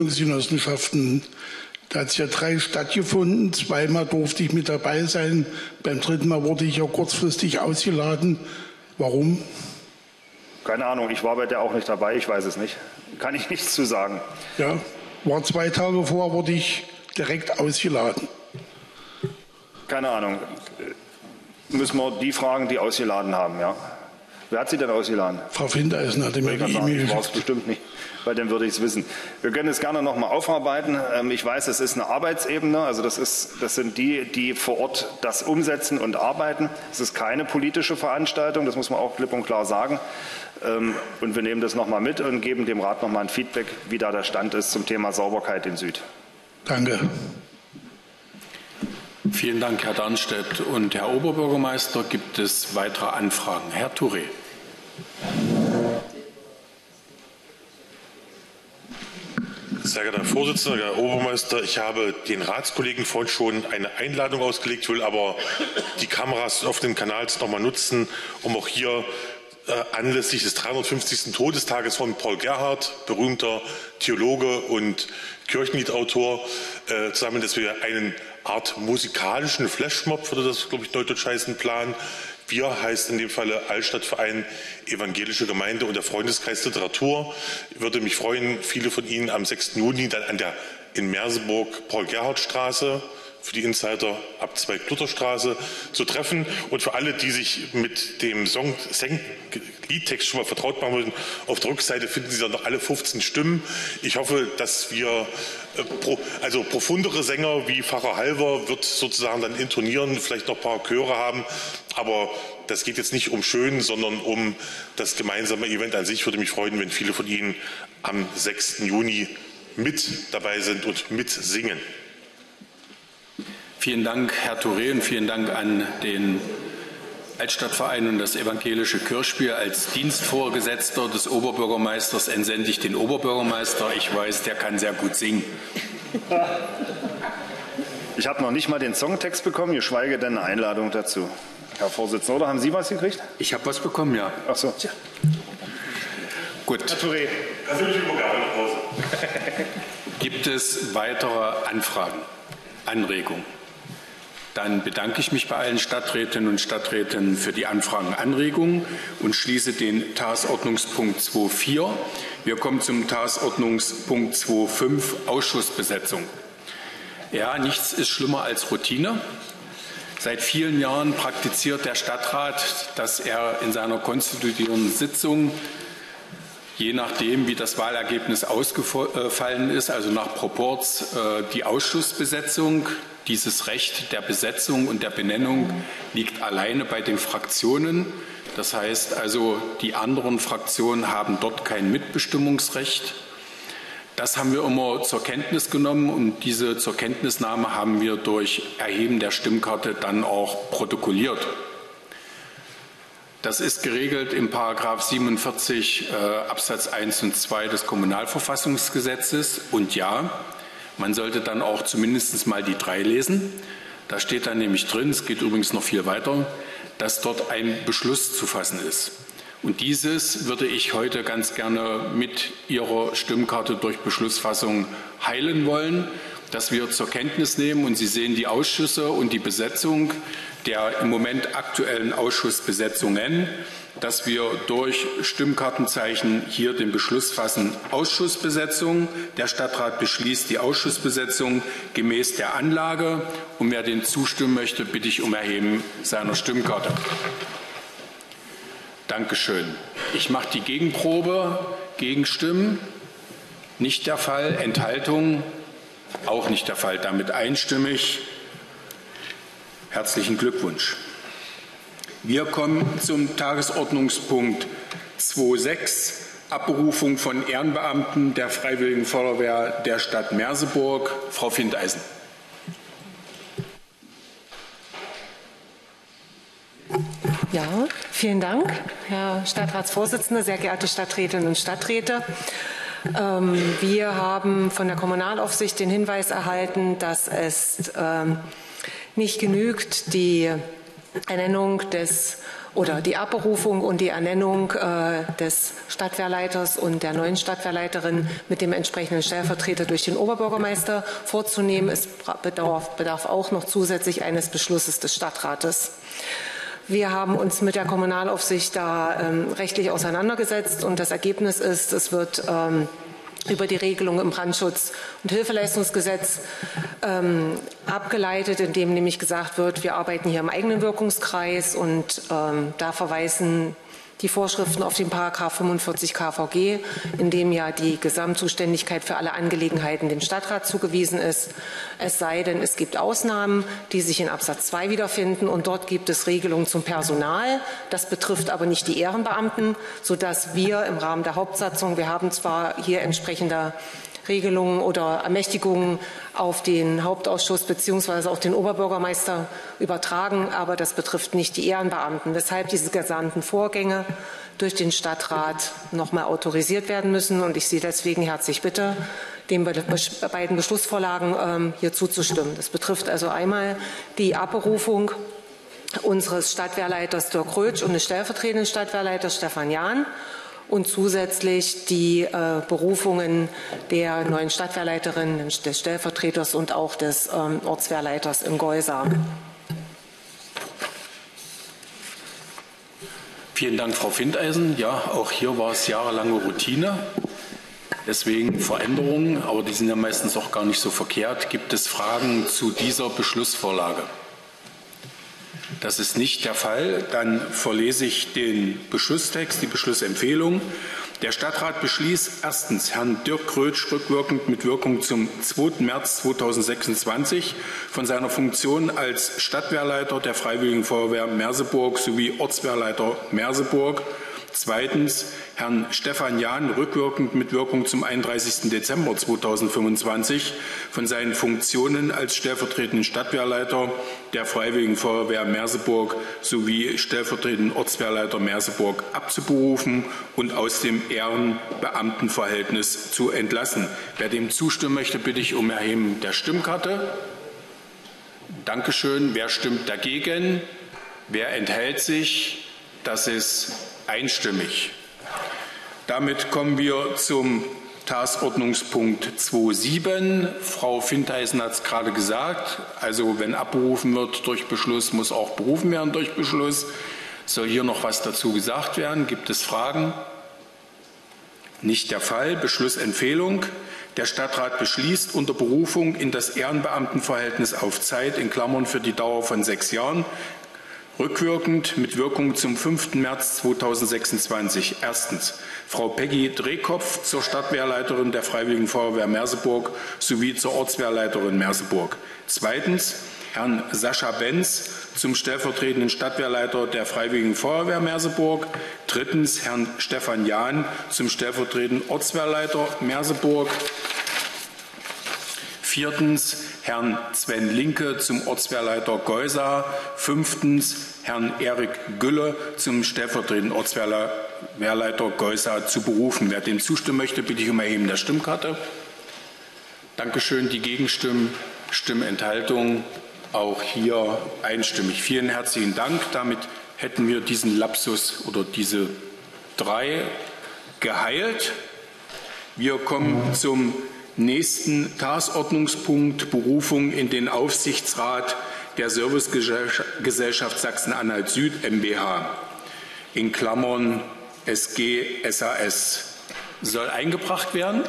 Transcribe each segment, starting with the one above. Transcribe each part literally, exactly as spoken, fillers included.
Genossenschaften. Da hat es ja drei stattgefunden. Zweimal durfte ich mit dabei sein. Beim dritten Mal wurde ich ja kurzfristig ausgeladen. Warum? Keine Ahnung, ich war bei der auch nicht dabei, ich weiß es nicht. Kann ich nichts zu sagen. Ja, war zwei Tage vor, wurde ich direkt ausgeladen. Keine Ahnung. Müssen wir die fragen, die ausgeladen haben, ja. Wer hat Sie denn ausgeladen? Frau Findeisen hatte mir die E-Mail geschickt. Ich war es geschickt. bestimmt nicht, weil dann würde ich es wissen. Wir können es gerne noch mal aufarbeiten. Ich weiß, es ist eine Arbeitsebene, also das, ist, das sind die, die vor Ort das umsetzen und arbeiten. Es ist keine politische Veranstaltung, das muss man auch klipp und klar sagen. Und wir nehmen das noch mal mit und geben dem Rat noch mal ein Feedback, wie da der Stand ist zum Thema Sauberkeit in Süd. Danke. Vielen Dank, Herr Darmstädt. Und Herr Oberbürgermeister, gibt es weitere Anfragen? Herr Touré. Sehr geehrter Herr Vorsitzender, Herr Obermeister, ich habe den Ratskollegen vorhin schon eine Einladung ausgelegt, will aber die Kameras des offenen Kanals noch mal nutzen, um auch hier äh, anlässlich des dreihundertfünfzigsten Todestages von Paul Gerhardt, berühmter Theologe und Kirchenliedautor, äh, zusammen, dass wir einen Art musikalischen Flashmob, würde das, glaube ich, neudeutsch heißen, planen. Wir heißt in dem Falle Altstadtverein Evangelische Gemeinde und der Freundeskreis Literatur. Ich würde mich freuen, viele von Ihnen am sechsten Juni dann an der in Merseburg Paul-Gerhardt-Straße, für die Insider ab Zweig-Luther-Straße zu treffen. Und für alle, die sich mit dem Song, Liedtext schon mal vertraut machen wollen, auf der Rückseite finden Sie dann noch alle fünfzehn Stimmen. Ich hoffe, dass wir, äh, pro, also profundere Sänger wie Pfarrer Halver wird sozusagen dann intonieren, vielleicht noch ein paar Chöre haben. Aber das geht jetzt nicht um schön, sondern um das gemeinsame Event an sich. Ich würde mich freuen, wenn viele von Ihnen am sechsten Juni mit dabei sind und mitsingen. Vielen Dank, Herr Touré, und vielen Dank an den Altstadtverein und das evangelische Kirchspiel. Als Dienstvorgesetzter des Oberbürgermeisters entsende ich den Oberbürgermeister. Ich weiß, der kann sehr gut singen. Ich habe noch nicht mal den Songtext bekommen, geschweige denn eine Einladung dazu. Herr Vorsitzender, oder haben Sie was gekriegt? Ich habe was bekommen, ja. Ach so. Tja. Gut. Herr Touré. Gibt es weitere Anfragen, Anregungen? Dann bedanke ich mich bei allen Stadträtinnen und Stadträten für die Anfragen und Anregungen und schließe den Tagesordnungspunkt zwei Punkt vier. Wir kommen zum Tagesordnungspunkt zwei Punkt fünf, Ausschussbesetzung. Ja, nichts ist schlimmer als Routine. Seit vielen Jahren praktiziert der Stadtrat, dass er in seiner konstituierenden Sitzung, je nachdem, wie das Wahlergebnis ausgefallen ist, also nach Proporz, die Ausschussbesetzung, dieses Recht der Besetzung und der Benennung liegt alleine bei den Fraktionen. Das heißt also, die anderen Fraktionen haben dort kein Mitbestimmungsrecht. Das haben wir immer zur Kenntnis genommen und diese zur Kenntnisnahme haben wir durch Erheben der Stimmkarte dann auch protokolliert. Das ist geregelt im Paragraph siebenundvierzig äh, Absatz eins und zwei des Kommunalverfassungsgesetzes. Und ja, man sollte dann auch zumindest mal die drei lesen. Da steht dann nämlich drin, es geht übrigens noch viel weiter, dass dort ein Beschluss zu fassen ist. Und dieses würde ich heute ganz gerne mit Ihrer Stimmkarte durch Beschlussfassung heilen wollen, dass wir zur Kenntnis nehmen. Und Sie sehen die Ausschüsse und die Besetzung der im Moment aktuellen Ausschussbesetzungen, dass wir durch Stimmkartenzeichen hier den Beschluss fassen, Ausschussbesetzung. Der Stadtrat beschließt die Ausschussbesetzung gemäß der Anlage. Und wer dem zustimmen möchte, bitte ich um Erheben seiner Stimmkarte. Dankeschön. Ich mache die Gegenprobe. Gegenstimmen? Nicht der Fall. Enthaltung? Auch nicht der Fall. Damit einstimmig. Herzlichen Glückwunsch. Wir kommen zum Tagesordnungspunkt zwei Punkt sechs, Abberufung von Ehrenbeamten der Freiwilligen Feuerwehr der Stadt Merseburg. Frau Findeisen. Ja, vielen Dank, Herr Stadtratsvorsitzender, sehr geehrte Stadträtinnen und Stadträte. Wir haben von der Kommunalaufsicht den Hinweis erhalten, dass es nicht genügt, die Ernennung des oder die Abberufung und die Ernennung äh, des Stadtwehrleiters und der neuen Stadtwehrleiterin mit dem entsprechenden Stellvertreter durch den Oberbürgermeister vorzunehmen. Es bedarf, bedarf auch noch zusätzlich eines Beschlusses des Stadtrates. Wir haben uns mit der Kommunalaufsicht da ähm, rechtlich auseinandergesetzt und das Ergebnis ist, es wird ähm, über die Regelung im Brandschutz- und Hilfeleistungsgesetz ähm, abgeleitet, in dem nämlich gesagt wird, wir arbeiten hier im eigenen Wirkungskreis und ähm, da verweisen die Vorschriften auf den Paragraph fünfundvierzig K V G, in dem ja die Gesamtzuständigkeit für alle Angelegenheiten dem Stadtrat zugewiesen ist. Es sei denn, es gibt Ausnahmen, die sich in Absatz zwei wiederfinden und dort gibt es Regelungen zum Personal. Das betrifft aber nicht die Ehrenbeamten, sodass wir im Rahmen der Hauptsatzung, wir haben zwar hier entsprechende Regelungen oder Ermächtigungen auf den Hauptausschuss bzw. auch den Oberbürgermeister übertragen, aber das betrifft nicht die Ehrenbeamten, weshalb diese gesamten Vorgänge durch den Stadtrat noch mal autorisiert werden müssen. Und ich Sie deswegen herzlich bitte, den beiden Beschlussvorlagen ähm, hier zuzustimmen. Das betrifft also einmal die Abberufung unseres Stadtwehrleiters Dirk Rötsch und des stellvertretenden Stadtwehrleiters Stefan Jahn und zusätzlich die äh, Berufungen der neuen Stadtwehrleiterin, des Stellvertreters und auch des ähm, Ortswehrleiters in Geusar. Vielen Dank, Frau Findeisen. Ja, auch hier war es jahrelange Routine. Deswegen Veränderungen, aber die sind ja meistens auch gar nicht so verkehrt. Gibt es Fragen zu dieser Beschlussvorlage? Das ist nicht der Fall. Dann verlese ich den Beschlusstext, die Beschlussempfehlung. Der Stadtrat beschließt erstens Herrn Dirk Rötsch rückwirkend mit Wirkung zum zweiten März zweitausendsechsundzwanzig von seiner Funktion als Stadtwehrleiter der Freiwilligen Feuerwehr Merseburg sowie Ortswehrleiter Merseburg. Zweitens Herrn Stefan Jahn rückwirkend mit Wirkung zum einunddreißigsten Dezember zweitausendfünfundzwanzig von seinen Funktionen als stellvertretenden Stadtwehrleiter der Freiwilligen Feuerwehr Merseburg sowie stellvertretenden Ortswehrleiter Merseburg abzuberufen und aus dem Ehrenbeamtenverhältnis zu entlassen. Wer dem zustimmen möchte, bitte ich um Erheben der Stimmkarte. Dankeschön. Wer stimmt dagegen? Wer enthält sich? Das ist einstimmig. Damit kommen wir zum Tagesordnungspunkt zwei Punkt sieben. Frau Findeisen hat es gerade gesagt. Also wenn abberufen wird durch Beschluss, muss auch berufen werden durch Beschluss. Soll hier noch was dazu gesagt werden? Gibt es Fragen? Nicht der Fall. Beschlussempfehlung. Der Stadtrat beschließt unter Berufung in das Ehrenbeamtenverhältnis auf Zeit in Klammern für die Dauer von sechs Jahren rückwirkend mit Wirkung zum fünften März zweitausendsechsundzwanzig. Erstens Frau Peggy Drehkopf zur Stadtwehrleiterin der Freiwilligen Feuerwehr Merseburg sowie zur Ortswehrleiterin Merseburg. Zweitens Herrn Sascha Benz zum stellvertretenden Stadtwehrleiter der Freiwilligen Feuerwehr Merseburg. Drittens Herrn Stefan Jahn zum stellvertretenden Ortswehrleiter Merseburg. Viertens Herrn Sven Linke zum Ortswehrleiter Geusar. Fünftens Herrn Erik Gülle zum stellvertretenden Ortswehrleiter Geusar zu berufen. Wer dem zustimmen möchte, bitte ich um Erheben der Stimmkarte. Dankeschön. Die Gegenstimmen, Stimmenthaltung auch hier einstimmig. Vielen herzlichen Dank. Damit hätten wir diesen Lapsus oder diese drei geheilt. Wir kommen zum nächsten Tagesordnungspunkt, Berufung in den Aufsichtsrat der Servicegesellschaft Sachsen-Anhalt Süd M b H, in Klammern S G S A S. Soll eingebracht werden?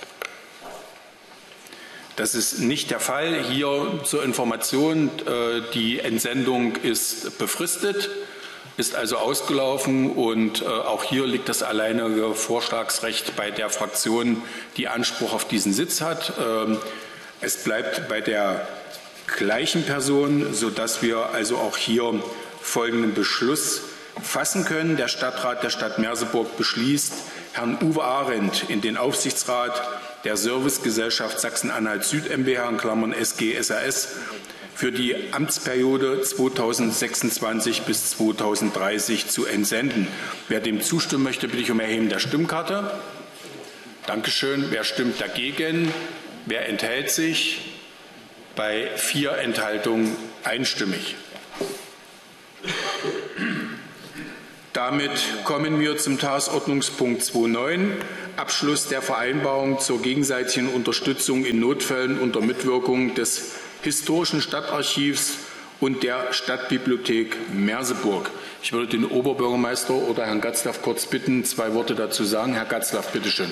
Das ist nicht der Fall. Hier zur Information, die Entsendung ist befristet, ist also ausgelaufen und auch hier liegt das alleinige Vorschlagsrecht bei der Fraktion, die Anspruch auf diesen Sitz hat. Es bleibt bei der gleichen Person, sodass wir also auch hier folgenden Beschluss fassen können. Der Stadtrat der Stadt Merseburg beschließt, Herrn Uwe Arendt in den Aufsichtsrat der Servicegesellschaft Sachsen-Anhalt Süd M b H in Klammern S G S A S für die Amtsperiode zweitausendsechsundzwanzig bis zweitausenddreißig zu entsenden. Wer dem zustimmen möchte, bitte ich um Erheben der Stimmkarte. Dankeschön. Wer stimmt dagegen? Wer enthält sich? Bei vier Enthaltungen einstimmig. damit kommen wir zum Tagesordnungspunkt zwei Punkt neun, Abschluss der Vereinbarung zur gegenseitigen Unterstützung in Notfällen unter Mitwirkung des Historischen Stadtarchivs und der Stadtbibliothek Merseburg. Ich würde den Oberbürgermeister oder Herrn Gatzlaff kurz bitten, zwei Worte dazu sagen. Herr Gatzlaff, bitteschön.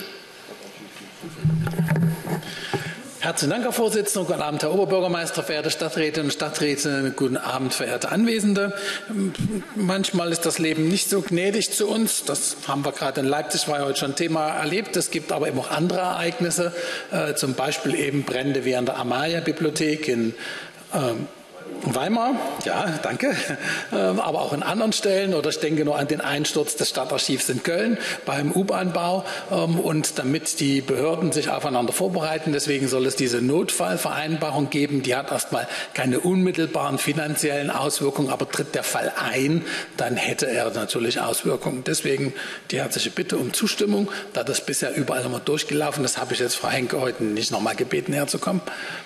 Herzlichen Dank, Herr Vorsitzender. Guten Abend, Herr Oberbürgermeister, verehrte Stadträtinnen und Stadträte. Guten Abend, verehrte Anwesende. Manchmal ist das Leben nicht so gnädig zu uns. Das haben wir gerade in Leipzig, war ja heute schon Thema, erlebt. Es gibt aber eben auch andere Ereignisse, äh, zum Beispiel eben Brände wie an der Amalia-Bibliothek in ähm, Weimar, ja, danke, aber auch in anderen Stellen, oder ich denke nur an den Einsturz des Stadtarchivs in Köln beim U-Bahn-Bau, und damit die Behörden sich aufeinander vorbereiten, deswegen soll es diese Notfallvereinbarung geben, die hat erstmal keine unmittelbaren finanziellen Auswirkungen, aber tritt der Fall ein, dann hätte er natürlich Auswirkungen. Deswegen die herzliche Bitte um Zustimmung, da das bisher überall immer durchgelaufen ist, habe ich jetzt Frau Henke heute nicht noch mal gebeten, herzukommen.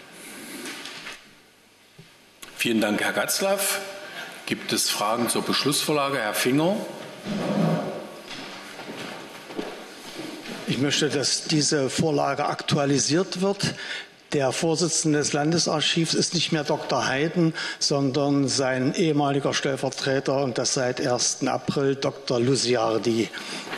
Vielen Dank, Herr Gatzlaff. Gibt es Fragen zur Beschlussvorlage? Herr Finger. Ich möchte, dass diese Vorlage aktualisiert wird. Der Vorsitzende des Landesarchivs ist nicht mehr Doktor Heiden, sondern sein ehemaliger Stellvertreter, und das seit ersten April, Doktor Luciardi.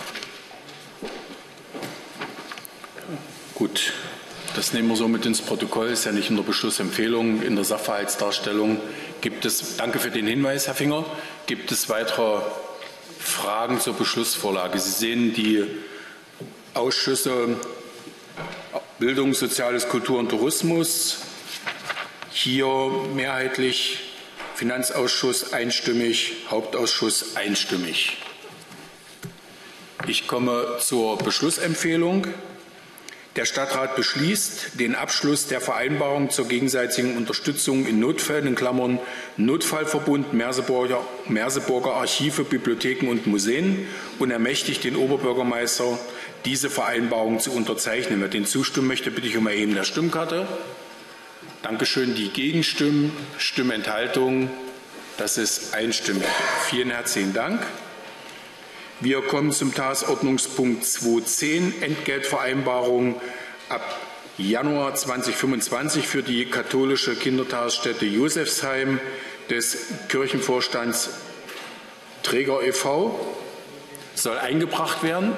Gut. Das nehmen wir so mit ins Protokoll, ist ja nicht in der Beschlussempfehlung, in der Sachverhaltsdarstellung. Gibt es, danke für den Hinweis, Herr Finger. Gibt es weitere Fragen zur Beschlussvorlage? Sie sehen die Ausschüsse Bildung, Soziales, Kultur und Tourismus. Hier mehrheitlich Finanzausschuss einstimmig, Hauptausschuss einstimmig. Ich komme zur Beschlussempfehlung. Der Stadtrat beschließt, den Abschluss der Vereinbarung zur gegenseitigen Unterstützung in Notfällen in Klammern Notfallverbund Merseburger, Merseburger Archive, Bibliotheken und Museen und ermächtigt den Oberbürgermeister, diese Vereinbarung zu unterzeichnen. Wer den zustimmen möchte, bitte ich um Erheben der Stimmkarte. Dankeschön. Die Gegenstimmen, Stimmenthaltung, das ist einstimmig. Vielen herzlichen Dank. Wir kommen zum Tagesordnungspunkt zwei Punkt zehn, Entgeltvereinbarung ab Januar zweitausendfünfundzwanzig für die katholische Kindertagesstätte Josefsheim des Kirchenvorstands Träger e V Soll eingebracht werden.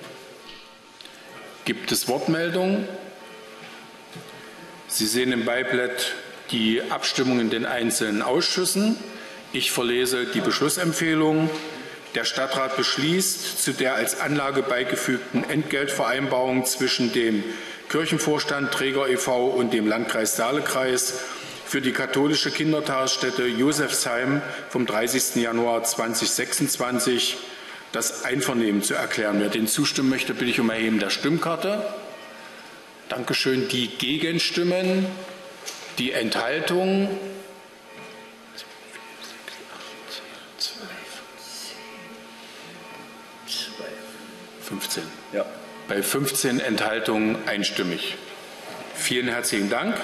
Gibt es Wortmeldungen? Sie sehen im Beiblatt die Abstimmung in den einzelnen Ausschüssen. Ich verlese die Beschlussempfehlung. Der Stadtrat beschließt, zu der als Anlage beigefügten Entgeltvereinbarung zwischen dem Kirchenvorstand Träger e V und dem Landkreis Saalekreis für die katholische Kindertagesstätte Josefsheim vom dreißigsten Januar zweitausendsechsundzwanzig das Einvernehmen zu erklären. Wer dem zustimmen möchte, bitte ich um Erheben der Stimmkarte. Dankeschön. Die Gegenstimmen, die Enthaltungen. fünfzehn. Ja. Bei fünfzehn Enthaltungen einstimmig. Vielen herzlichen Dank.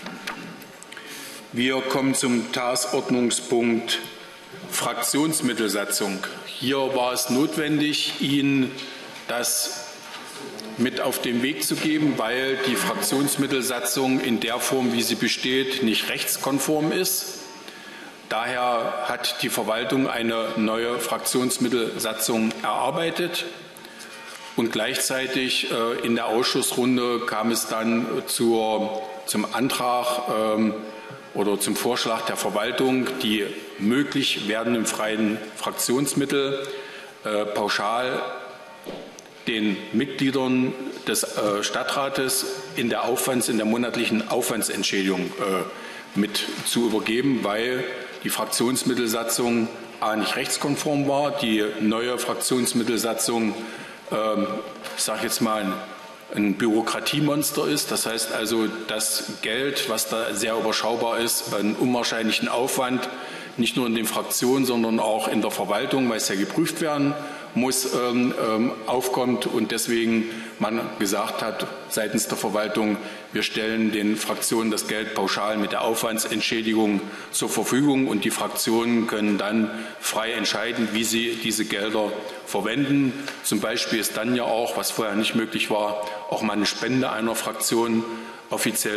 Wir kommen zum Tagesordnungspunkt Fraktionsmittelsatzung. Hier war es notwendig, Ihnen das mit auf den Weg zu geben, weil die Fraktionsmittelsatzung in der Form, wie sie besteht, nicht rechtskonform ist. Daher hat die Verwaltung eine neue Fraktionsmittelsatzung erarbeitet. Und gleichzeitig äh, in der Ausschussrunde kam es dann zur, zum Antrag ähm, oder zum Vorschlag der Verwaltung, die möglich werdenden freien Fraktionsmittel äh, pauschal den Mitgliedern des äh, Stadtrates in der, Aufwands-, in der monatlichen Aufwandsentschädigung äh, mit zu übergeben, weil die Fraktionsmittelsatzung a. nicht rechtskonform war, die neue Fraktionsmittelsatzung ich sage jetzt mal, ein, ein Bürokratiemonster ist. Das heißt also, das Geld, was da sehr überschaubar ist, einen unwahrscheinlichen Aufwand, nicht nur in den Fraktionen, sondern auch in der Verwaltung, weil es ja geprüft werden muss, ähm, ähm, aufkommt und deswegen man gesagt hat seitens der Verwaltung, wir stellen den Fraktionen das Geld pauschal mit der Aufwandsentschädigung zur Verfügung und die Fraktionen können dann frei entscheiden, wie sie diese Gelder verwenden. Zum Beispiel ist dann ja auch, was vorher nicht möglich war, auch mal eine Spende einer Fraktion offiziell